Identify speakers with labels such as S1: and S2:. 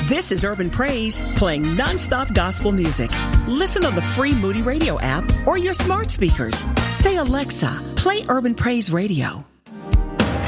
S1: This is Urban Praise, playing nonstop gospel music. Listen on the free Moody Radio app or your smart speakers. Say, Alexa, play Urban Praise Radio.